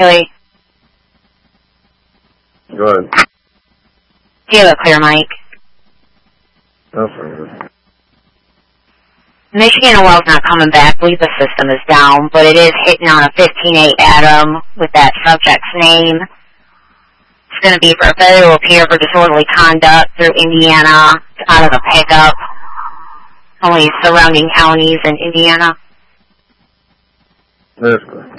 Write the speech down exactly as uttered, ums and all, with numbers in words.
Haley? Go ahead. Do you have a clear mic? That's right. Michigan Well's not coming back. I believe the system is down, but it is hitting on a fifteen eight Adam with that subject's name. It's going to be for a failure to appear for disorderly conduct through Indiana out of a pickup. Only surrounding counties in Indiana. That's good.